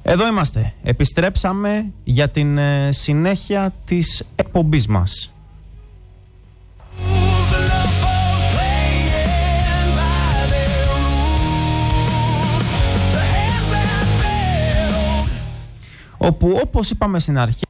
Εδώ είμαστε. Επιστρέψαμε για την συνέχεια της εκπομπής μας. Όπου, όπως είπαμε στην αρχή,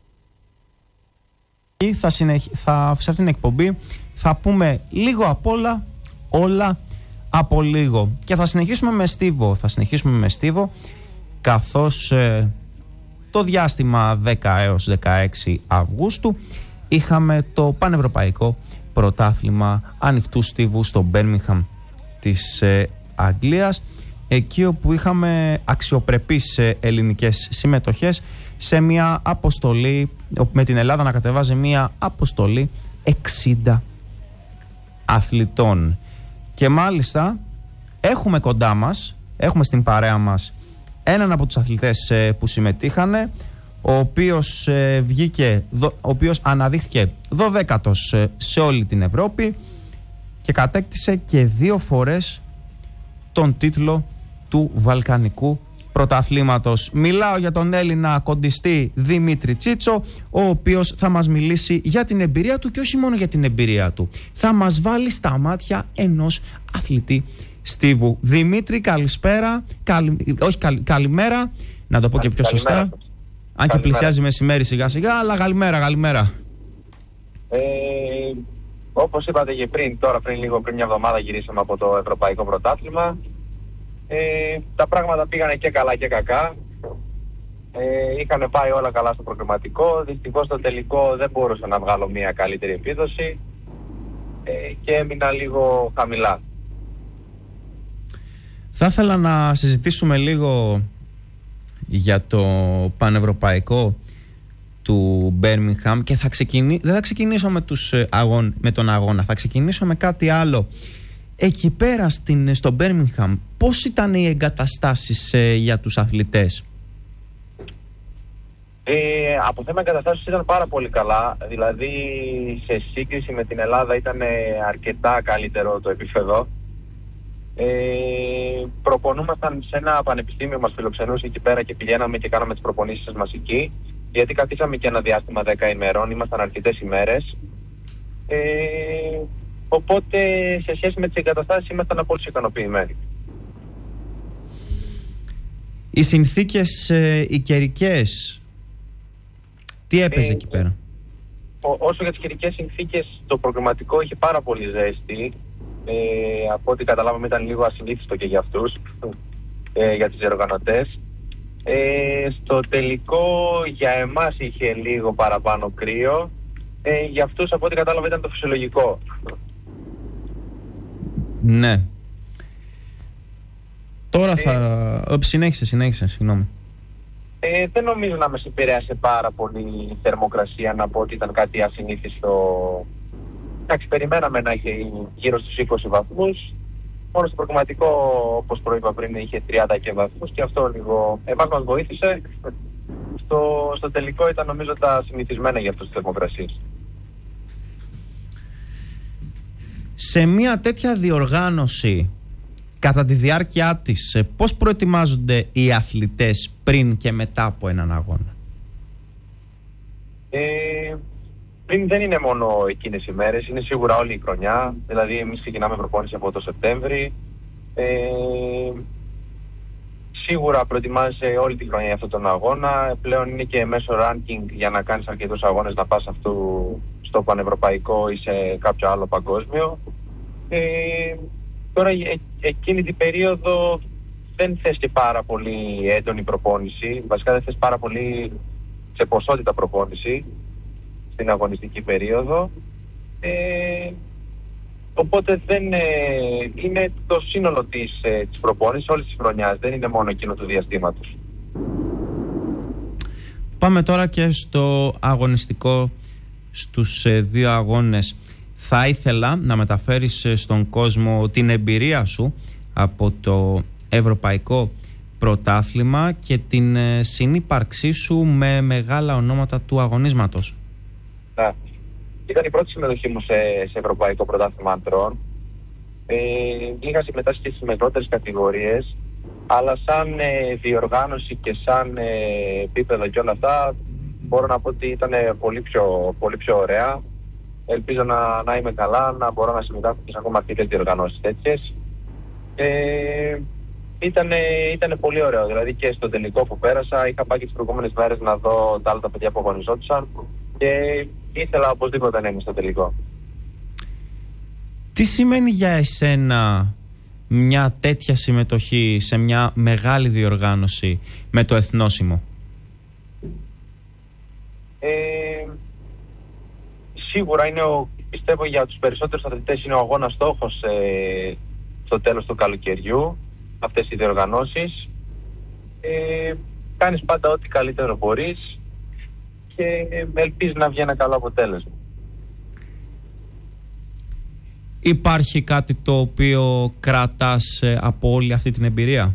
σε αυτήν την εκπομπή θα πούμε λίγο απ' όλα από λίγο. Και θα συνεχίσουμε με Στίβο. Καθώς το διάστημα 10 έως 16 Αυγούστου είχαμε το Πανευρωπαϊκό Πρωτάθλημα Ανοιχτού Στίβου στο Μπέρμιγχαμ της Αγγλίας, εκεί όπου είχαμε αξιοπρεπείς ελληνικές συμμετοχές σε μια αποστολή, με την Ελλάδα να κατεβάζει μια αποστολή 60 αθλητών. Και μάλιστα έχουμε κοντά μας, έχουμε στην παρέα μας έναν από τους αθλητές που συμμετείχανε, ο οποίος αναδείχθηκε 12ος σε όλη την Ευρώπη και κατέκτησε και 2 φορές τον τίτλο του Βαλκανικού Πρωταθλήματος. Μιλάω για τον Έλληνα κοντιστή Δημήτρη Τσίτσο, ο οποίος θα μας μιλήσει για την εμπειρία του και όχι μόνο για την εμπειρία του. Θα μας βάλει στα μάτια ενός αθλητή Στίβου. Δημήτρη, καλησπέρα. Καλημέρα. Να το πω και πιο σωστά. Αν και πλησιάζει μεσημέρι σιγά σιγά, αλλά καλημέρα. Όπως είπατε και πριν μια εβδομάδα γυρίσαμε από το Ευρωπαϊκό Πρωτάθλημα. Τα πράγματα πήγανε και καλά και κακά. Είχαν πάει όλα καλά στο προκριματικό. Δυστυχώς στο τελικό δεν μπορούσα να βγάλω μια καλύτερη επίδοση και έμεινα λίγο χαμηλά. Θα ήθελα να συζητήσουμε λίγο για το πανευρωπαϊκό του Μπέρμιγχαμ και δεν θα ξεκινήσω με τον αγώνα, θα ξεκινήσω με κάτι άλλο. Εκεί πέρα στο Μπέρμιγχαμ, πώς ήταν οι εγκαταστάσεις για τους αθλητές? Από θέμα εγκαταστάσεις ήταν πάρα πολύ καλά. Δηλαδή σε σύγκριση με την Ελλάδα ήταν αρκετά καλύτερο το επίπεδο. Προπονούμασταν σε ένα πανεπιστήμιο, μας φιλοξενούσε εκεί πέρα και πηγαίναμε και κάναμε τις προπονήσεις μας εκεί, γιατί καθίσαμε και ένα διάστημα 10 ημερών, ήμασταν αρκετές ημέρες. Οπότε σε σχέση με τις εγκαταστάσεις ήμασταν απόλυτα ικανοποιημένοι. Οι συνθήκες οι καιρικές, τι έπαιζε εκεί πέρα? Όσο για τις καιρικές συνθήκες, το προγραμματικό είχε πάρα πολύ ζέστη. Από ό,τι καταλάβαμε ήταν λίγο ασυνήθιστο και για αυτούς, για τους διοργανωτές. Στο τελικό για εμάς είχε λίγο παραπάνω κρύο, για αυτούς από ό,τι κατάλαβα ήταν το φυσιολογικό. Ναι. Τώρα συνέχισε, συγγνώμη. Δεν νομίζω να μας επηρέασε πάρα πολύ η θερμοκρασία, να πω ότι ήταν κάτι ασυνήθιστο. Εντάξει, περιμέναμε να είχε γύρω στους 20 βαθμούς. Μόνο στο προγραμματικό, όπως προείπα πριν, είχε 30 και βαθμούς και αυτό λίγο εμάς μας βοήθησε. Στο τελικό ήταν νομίζω τα συνηθισμένα για αυτές τις θερμοκρασίες. Σε μια τέτοια διοργάνωση, κατά τη διάρκεια της, πώς προετοιμάζονται οι αθλητές πριν και μετά από έναν αγώνα? Πριν δεν είναι μόνο εκείνες οι μέρες, είναι σίγουρα όλη η χρονιά. Δηλαδή εμείς ξεκινάμε προπόνηση από το Σεπτέμβρη. Σίγουρα προετοιμάζεσαι όλη τη χρονιά για αυτόν τον αγώνα. Πλέον είναι και μέσω ranking για να κάνεις αρκετούς αγώνες να πας στο πανευρωπαϊκό ή σε κάποιο άλλο παγκόσμιο. Τώρα εκείνη την περίοδο δεν θες και πάρα πολύ έντονη προπόνηση. Βασικά δεν θες πάρα πολύ σε ποσότητα προπόνηση στην αγωνιστική περίοδο. Οπότε δεν είναι το σύνολο της προπόνησης όλης της χρονιάς, δεν είναι μόνο εκείνο του διαστήματος. Πάμε τώρα και στο αγωνιστικό, στους 2 αγώνες. Θα ήθελα να μεταφέρεις στον κόσμο την εμπειρία σου από το Ευρωπαϊκό Πρωτάθλημα και την συνύπαρξή σου με μεγάλα ονόματα του αγωνίσματος. Ναι. Ήταν η πρώτη συμμετοχή μου σε Ευρωπαϊκό Πρωτάθλημα Αντρών. Είχα συμμετάσχει στις μικρότερες κατηγορίες. Αλλά σαν διοργάνωση και σαν επίπεδο και όλα αυτά, μπορώ να πω ότι ήταν πολύ πιο ωραία. Ελπίζω να είμαι καλά, να μπορώ να συμμετάσχω και σε ακόμα αρκετές διοργανώσεις τέτοιες. Ήταν πολύ ωραίο, δηλαδή και στο τελικό που πέρασα είχα πάει και τις προηγούμενες μέρες να δω τα άλλα τα παιδιά που αγωνιζόντουσαν και ήθελα οπωσδήποτε να είμαι στο τελικό. Τι σημαίνει για εσένα μια τέτοια συμμετοχή σε μια μεγάλη διοργάνωση με το εθνόσημο? Σίγουρα πιστεύω για τους περισσότερους αθλητές είναι ο αγώνας στόχος στο τέλος του καλοκαιριού, αυτές οι διοργανώσεις. Κάνεις πάντα ό,τι καλύτερο μπορείς και ελπίζεις να βγει ένα καλό αποτέλεσμα. Υπάρχει κάτι το οποίο κρατάς από όλη αυτή την εμπειρία?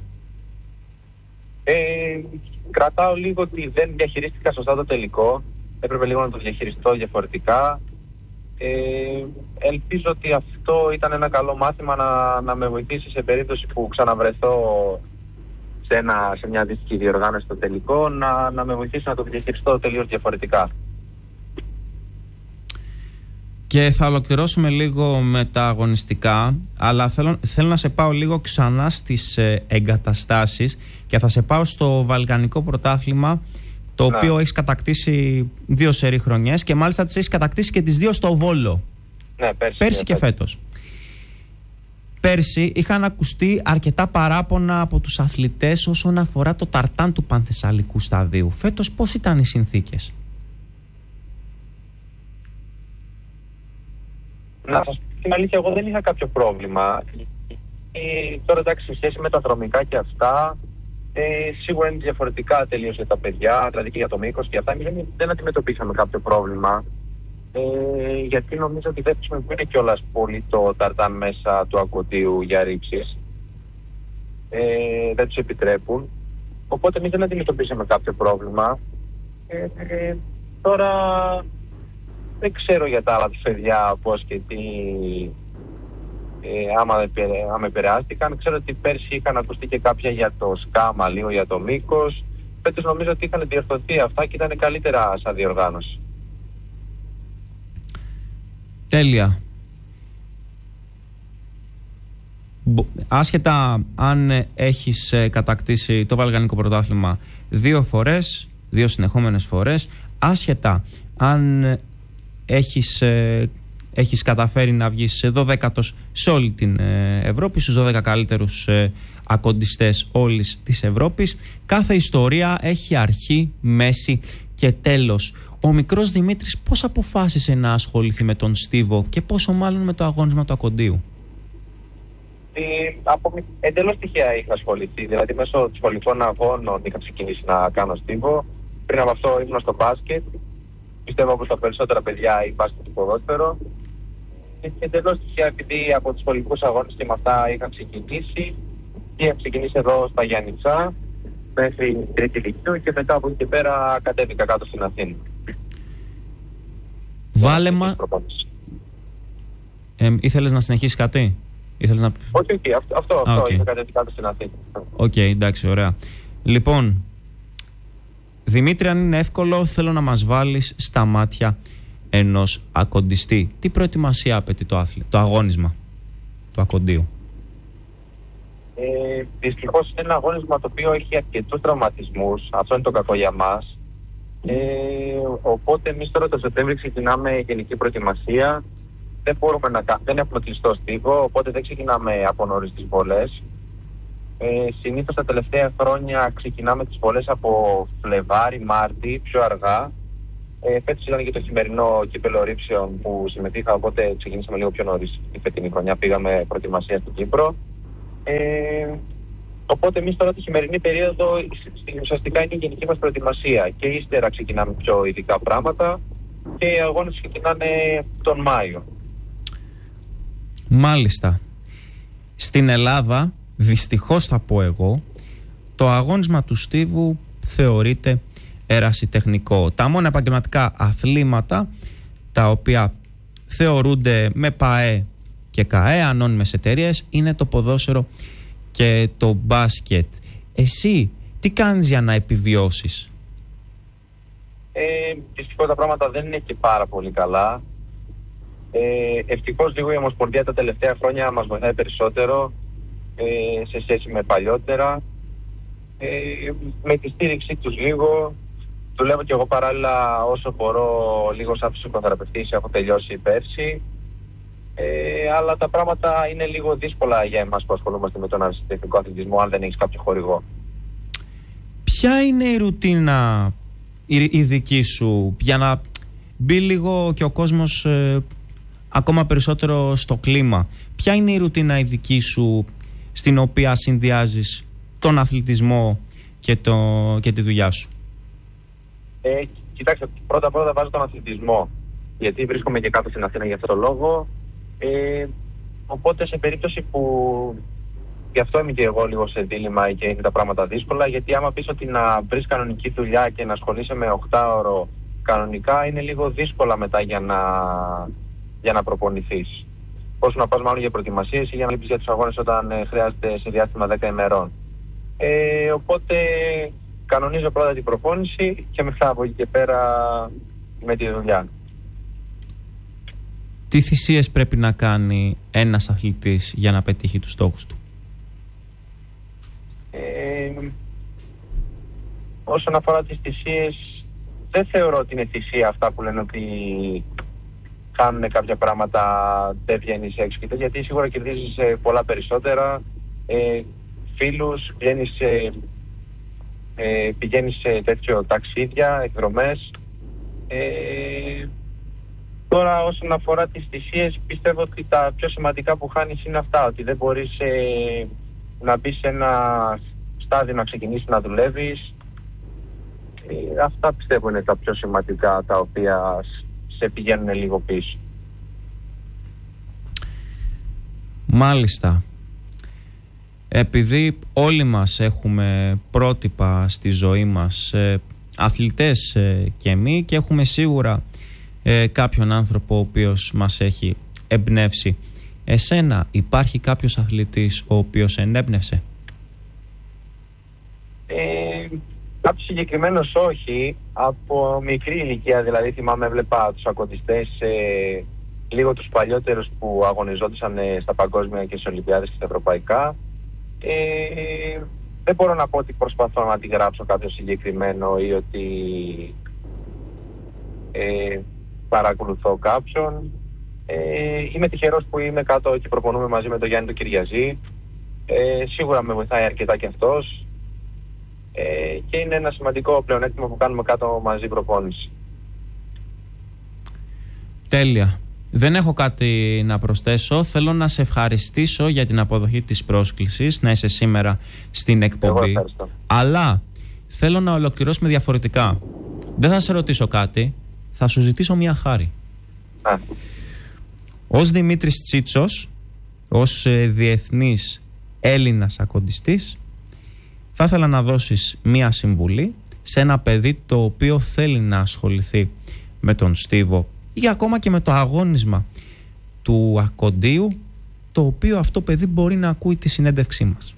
Κρατάω λίγο ότι δεν διαχειρίστηκα σωστά το τελικό. Έπρεπε λίγο να το διαχειριστώ διαφορετικά. Ελπίζω ότι αυτό ήταν ένα καλό μάθημα να με βοηθήσει σε περίπτωση που ξαναβρεθώ σε μια αντίστοιχη διοργάνωση στο τελικό, να με βοηθήσει να το διαχειριστώ τελείως διαφορετικά. Και θα ολοκληρώσουμε λίγο με τα αγωνιστικά, αλλά θέλω να σε πάω λίγο ξανά στις εγκαταστάσεις και θα σε πάω στο Βαλκανικό Πρωτάθλημα, το οποίο έχεις κατακτήσει 2 σερί χρονιές και μάλιστα τις έχεις κατακτήσει και τις 2 στο Βόλο. Ναι, πέρσι και φέτος. Πέρσι είχαν ακουστεί αρκετά παράπονα από τους αθλητές όσον αφορά το ταρτάν του Πανθεσσαλικού σταδίου. Φέτος πώς ήταν οι συνθήκες? Να σας πω την αλήθεια, εγώ δεν είχα κάποιο πρόβλημα. Τώρα εντάξει, σε σχέση με τα δρομικά και αυτά, σίγουρα είναι διαφορετικά τελείως για τα παιδιά, δηλαδή και για το μήκος και αυτά. Δεν αντιμετωπίσαμε κάποιο πρόβλημα. Γιατί νομίζω ότι δεν χρησιμοποιούν κιόλας πολύ το ταρτάν μέσα του ακωτίου για ρήψεις. Δεν τους επιτρέπουν. Οπότε εμείς δεν αντιμετωπίσαμε κάποιο πρόβλημα. Τώρα δεν ξέρω για τα άλλα τους παιδιά πώς και τι, άμα επηρεάστηκαν. Ξέρω ότι πέρσι είχαν ακουστεί και κάποια για το σκάμα, λίγο για το μήκος. Φέτος νομίζω ότι είχαν διορθωθεί αυτά και ήταν καλύτερα σαν διοργάνωση. Τέλεια. Άσχετα αν έχεις κατακτήσει το Βαλκανικό Πρωτάθλημα 2 φορές, 2 συνεχόμενες φορές, άσχετα αν έχεις καταφέρει να βγεις 12ος σε όλη την Ευρώπη, στους 12 καλύτερους ακοντιστές όλης της Ευρώπης, κάθε ιστορία έχει αρχή, μέση και τέλος. Ο μικρός Δημήτρης πώς αποφάσισε να ασχοληθεί με τον στίβο και πόσο μάλλον με το αγώνισμα του ακοντίου? Εντελώς τυχαία είχα ασχοληθεί, δηλαδή μέσω των σχολικών αγώνων είχα ξεκινήσει να κάνω στίβο. Πριν από αυτό ήμουν στο μπάσκετ. Πιστεύω πως τα περισσότερα παιδιά ή μπάσκετ του ποδόσφαιρο. Και εντελώς τυχαία, επειδή από τους σχολικούς αγώνες και με αυτά είχα ξεκινήσει, και είχα ξεκινήσει εδώ στα Γιάννητσά μέχρι τρίτη λυκείου και μετά από εκεί και πέρα κατέβηκα κάτω στην Αθήνα. Βάλεμα. Ήθελες να συνεχίσεις κάτι? Όχι, αυτό είχα κατέβει κάτω στην Αθήνα. Οκ, εντάξει, ωραία. Λοιπόν, Δημήτρη, αν είναι εύκολο, θέλω να μας βάλεις στα μάτια ενός ακοντιστή. Τι προετοιμασία απαιτεί το αγώνισμα του ακοντίου? Δυστυχώς είναι ένα αγώνισμα το οποίο έχει αρκετούς τραυματισμούς. Αυτό είναι το κακό για μας. Οπότε εμείς τώρα το Σεπτέμβριο ξεκινάμε γενική προετοιμασία. Δεν έχουμε κλειστό στίβο, οπότε δεν ξεκινάμε από νωρίς τις βολές. Συνήθως τα τελευταία χρόνια ξεκινάμε τις βολές από Φλεβάρι, Μάρτι, πιο αργά. Φέτος ήταν και το χειμερινό κύπελλο ρήψεων που συμμετείχα, οπότε ξεκινήσαμε λίγο πιο νωρίς η φετινή χρονιά. Πήγαμε προετοιμασία στην Κύπρο. Οπότε εμείς τώρα τη χειμερινή περίοδο ουσιαστικά είναι η γενική μας προετοιμασία και ύστερα ξεκινάμε πιο ειδικά πράγματα και οι αγώνες ξεκινάνε τον Μάιο. Μάλιστα. Στην Ελλάδα, δυστυχώς θα πω εγώ, το αγώνισμα του στίβου θεωρείται ερασιτεχνικό. Τα μόνα επαγγελματικά αθλήματα τα οποία θεωρούνται με ΠΑΕ και ΚΑΕ, ανώνυμες εταιρείες, είναι το ποδόσφαιρο και το μπάσκετ. Εσύ τι κάνεις για να επιβιώσεις? Δυστυχώς τα πράγματα δεν είναι και πάρα πολύ καλά. Ευτυχώς λίγο η Ομοσπονδία τα τελευταία χρόνια μας βοηθάει περισσότερο σε σχέση με παλιότερα. Με τη στήριξή τους λίγο. Δουλεύω και εγώ παράλληλα όσο μπορώ λίγο σαν φυσικοθεραπευτής, έχω τελειώσει πέρσι. Αλλά τα πράγματα είναι λίγο δύσκολα για εμάς που ασχολούμαστε με τον αριστεχνικό αθλητισμό αν δεν έχεις κάποιο χορηγό. Ποια είναι η ρουτίνα η δική σου για να μπει λίγο και ο κόσμος ακόμα περισσότερο στο κλίμα? Ποια είναι η ρουτίνα η δική σου στην οποία συνδυάζεις τον αθλητισμό και τη δουλειά σου? Κοιτάξτε, πρώτα βάζω τον αθλητισμό, γιατί βρίσκομαι και κάτω στην Αθήνα για αυτόν τον λόγο. Οπότε σε περίπτωση που γι' αυτό είμαι και εγώ λίγο σε δίλημμα και είναι τα πράγματα δύσκολα, γιατί άμα πεις ότι να βρεις κανονική δουλειά και να ασχολείσαι με 8ωρο κανονικά είναι λίγο δύσκολα μετά για να προπονηθείς. Όσο να πας μάλλον για προετοιμασίες ή για να λείπεις για τους αγώνες όταν χρειάζεται σε διάστημα 10 ημερών. Οπότε κανονίζω πρώτα την προπόνηση και μετά από εκεί και πέρα με τη δουλειά. Τι θυσίες πρέπει να κάνει ένας αθλητής για να πετύχει τους στόχους του? Όσον αφορά τις θυσίες, δεν θεωρώ ότι είναι θυσία αυτά που λένε ότι κάνουν κάποια πράγματα, δεν βγαίνεις έξω, γιατί σίγουρα κερδίζεις πολλά περισσότερα. Φίλους, πηγαίνεις σε τέτοιο ταξίδια, εκδρομές. Τώρα όσον αφορά τις θυσίες, πιστεύω ότι τα πιο σημαντικά που χάνεις είναι αυτά, ότι δεν μπορείς να μπεις σε ένα στάδιο να ξεκινήσεις να δουλεύεις. Αυτά πιστεύω είναι τα πιο σημαντικά, τα οποία σε πηγαίνουν λίγο πίσω. Μάλιστα. Επειδή όλοι μας έχουμε πρότυπα στη ζωή μας, αθλητές και εμείς, και έχουμε σίγουρα κάποιον άνθρωπο ο οποίος μας έχει εμπνεύσει, εσένα υπάρχει κάποιος αθλητής ο οποίος ενέπνευσε? Κάποιος συγκεκριμένος όχι. Από μικρή ηλικία δηλαδή θυμάμαι, έβλεπα τους ακοντιστές, λίγο τους παλιότερους που αγωνιζόντουσαν στα παγκόσμια και στις Ολυμπιάδες και στα ευρωπαϊκά. Δεν μπορώ να πω ότι προσπαθώ να αντιγράψω κάποιο συγκεκριμένο ή ότι παρακολουθώ κάποιον. Είμαι τυχερός που είμαι κάτω και προπονούμε μαζί με τον Γιάννη τον Κυριαζή. Σίγουρα με βοηθάει αρκετά και αυτός. Και είναι ένα σημαντικό πλεονέκτημα που κάνουμε κάτω μαζί προπόνηση. Τέλεια. Δεν έχω κάτι να προσθέσω. Θέλω να σε ευχαριστήσω για την αποδοχή της πρόσκλησης, να είσαι σήμερα στην εκπομπή. Εγώ ευχαριστώ. Αλλά θέλω να ολοκληρώσουμε διαφορετικά. Δεν θα σε ρωτήσω κάτι, θα σου ζητήσω μια χάρη. Ως Δημήτρης Τσίτσος, ως διεθνής Έλληνας ακοντιστής, θα ήθελα να δώσεις μια συμβουλή σε ένα παιδί το οποίο θέλει να ασχοληθεί με τον στίβο ή ακόμα και με το αγώνισμα του ακοντίου, το οποίο αυτό παιδί μπορεί να ακούει τη συνέντευξή μας.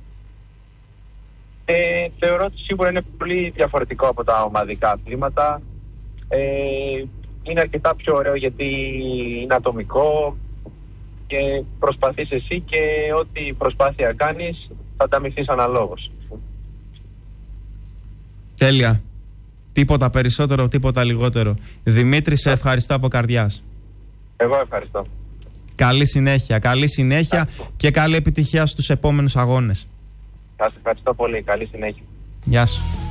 Θεωρώ ότι σίγουρα είναι πολύ διαφορετικό από τα ομαδικά αθλήματα. Είναι αρκετά πιο ωραίο γιατί είναι ατομικό και προσπαθείς εσύ και ό,τι προσπάθεια κάνεις θα ανταμυφθείς αναλόγως. Τέλεια. Τίποτα περισσότερο, τίποτα λιγότερο. Δημήτρη, σε ευχαριστώ από καρδιάς. Εγώ ευχαριστώ. Καλή συνέχεια και καλή επιτυχία στους επόμενους αγώνες. Σας ευχαριστώ πολύ. Καλή συνέχεια. Γεια σου.